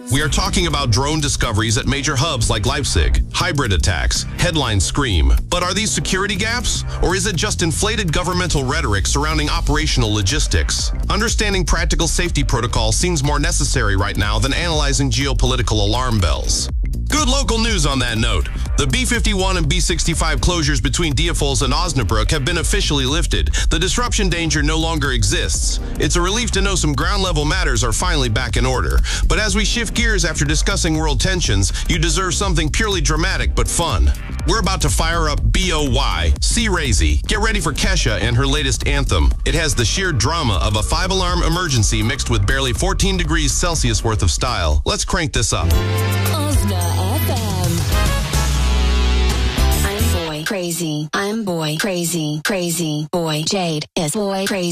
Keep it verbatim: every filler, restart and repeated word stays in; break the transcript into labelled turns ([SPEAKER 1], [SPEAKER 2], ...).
[SPEAKER 1] We are talking about drone discoveries at major hubs like Leipzig, hybrid attacks, headlines scream. But are these security gaps? Or is it just inflated governmental rhetoric surrounding operational logistics? Understanding practical safety protocols seems more necessary right now than analyzing geopolitical alarm bells. Good local news on that note. The B fifty-one and B sixty-five closures between Diepholz and Osnabrück have been officially lifted. The disruption danger no longer exists. It's a relief to know some ground-level matters are finally back in order. But as we shift gears after discussing world tensions, you deserve something purely dramatic but fun. We're about to fire up B O Y, C Razy. Get ready for Kesha and her latest anthem. It has the sheer drama of a five-alarm emergency mixed with barely fourteen degrees Celsius worth of style. Let's crank this up.
[SPEAKER 2] I'm boy crazy. I'm boy crazy. Crazy boy. Jade is boy crazy.